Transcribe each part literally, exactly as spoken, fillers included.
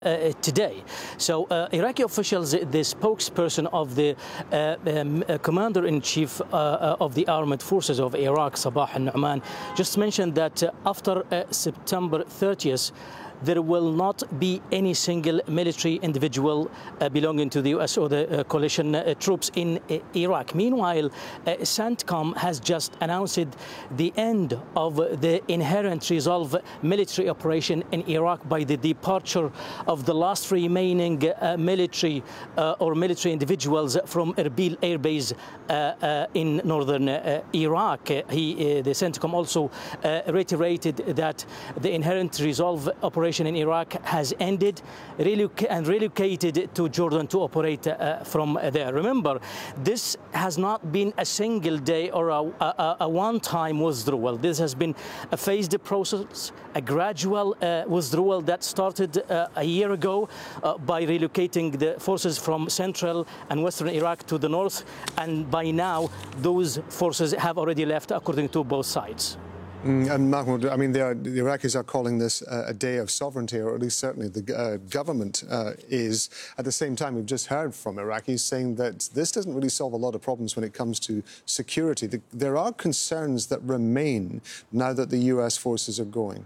Uh, today. So uh, Iraqi officials, the spokesperson of the uh, um, uh, commander-in-chief uh, uh, of the armed forces of Iraq, Sabah al-Nu'man, just mentioned that uh, after uh, September thirtieth, there will not be any single military individual uh, belonging to the U S or the uh, coalition uh, troops in uh, Iraq. Meanwhile, uh, CENTCOM has just announced the end of the Inherent Resolve military operation in Iraq by the departure of the last remaining uh, military uh, or military individuals from Erbil Air Base uh, uh, in northern uh, Iraq. He, uh, the CENTCOM also uh, reiterated that the Inherent Resolve operation in Iraq has ended reloc and relocated to Jordan to operate uh, from there. Remember, this has not been a single day or a, a, a one-time withdrawal. This has been a phased process, a gradual uh, withdrawal that started uh, a year ago uh, by relocating the forces from central and western Iraq to the north, and by now those forces have already left, according to both sides. Mm, and Mahmoud, I mean, are, the Iraqis are calling this uh, a day of sovereignty, or at least certainly the uh, government uh, is. At the same time, we've just heard from Iraqis saying that this doesn't really solve a lot of problems when it comes to security. The, there are concerns that remain now that the U S forces are going.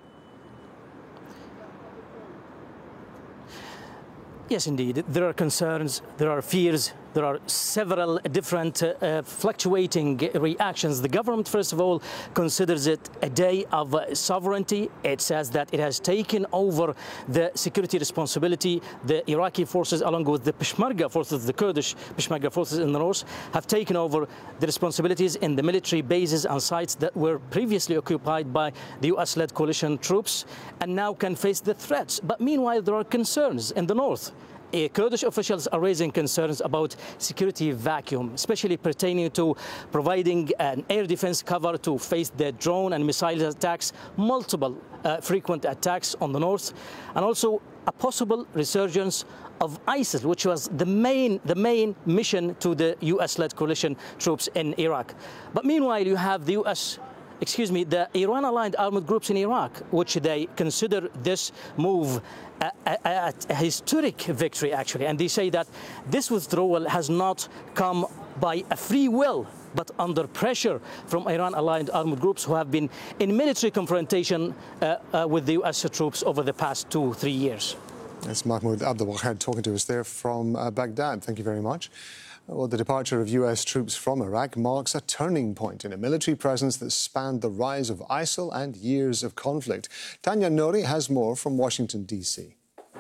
Yes, indeed. There are concerns, there are fears, there are several different uh, fluctuating reactions. The government, first of all, considers it a day of uh, sovereignty. It says that it has taken over the security responsibility. The Iraqi forces, along with the Peshmerga forces, the Kurdish Peshmerga forces in the north, have taken over the responsibilities in the military bases and sites that were previously occupied by the U S-led coalition troops, and now can face the threats. But meanwhile, there are concerns in the north. Uh, Kurdish officials are raising concerns about security vacuum, especially pertaining to providing an air defense cover to face the drone and missile attacks, multiple uh, frequent attacks on the north, and also a possible resurgence of ISIL, which was the main, the main mission to the U S-led coalition troops in Iraq. But meanwhile, you have the U S excuse me, the Iran-aligned armed groups in Iraq, which they consider this move a, a, a historic victory, actually. And they say that this withdrawal has not come by a free will, but under pressure from Iran-aligned armed groups who have been in military confrontation uh, uh, with the U S troops over the past two, three years. That's Mahmoud Abdelwahad talking to us there from uh, Baghdad. Thank you very much. Well, the departure of U S troops from Iraq marks a turning point in a military presence that spanned the rise of ISIL and years of conflict. Tanya Nouri has more from Washington, D C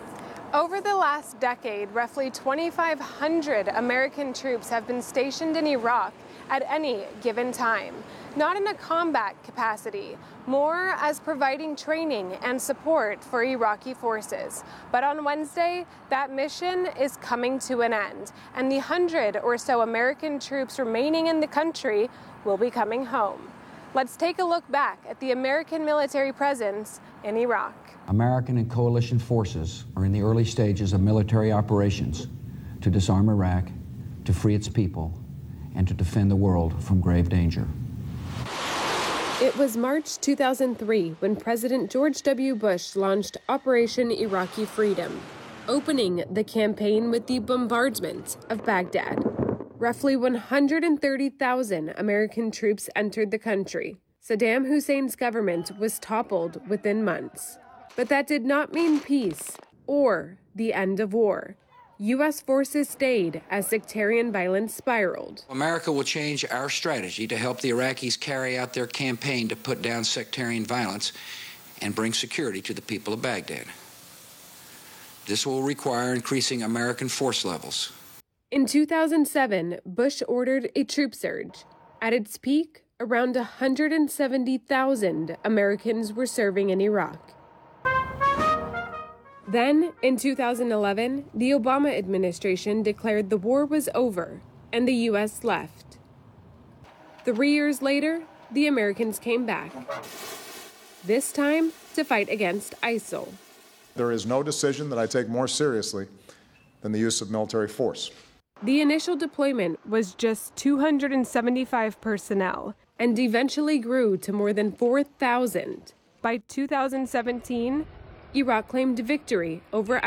Over the last decade, roughly twenty-five hundred American troops have been stationed in Iraq at any given time, not in a combat capacity, more as providing training and support for Iraqi forces. But on Wednesday, that mission is coming to an end, and the hundred or so American troops remaining in the country will be coming home. Let's take a look back at the American military presence in Iraq. American and coalition forces are in the early stages of military operations to disarm Iraq, to free its people, and to defend the world from grave danger. It was March two thousand three when President George W. Bush launched Operation Iraqi Freedom, opening the campaign with the bombardment of Baghdad. Roughly one hundred thirty thousand American troops entered the country. Saddam Hussein's government was toppled within months. But that did not mean peace or the end of war. U S forces stayed as sectarian violence spiraled. America will change our strategy to help the Iraqis carry out their campaign to put down sectarian violence and bring security to the people of Baghdad. This will require increasing American force levels. In two thousand seven, Bush ordered a troop surge. At its peak, around one hundred seventy thousand Americans were serving in Iraq. Then, in two thousand eleven, the Obama administration declared the war was over and the U S left. Three years later, the Americans came back, this time to fight against ISIL. There is no decision that I take more seriously than the use of military force. The initial deployment was just two hundred seventy-five personnel and eventually grew to more than four thousand. By two thousand seventeen, Iraq claimed victory over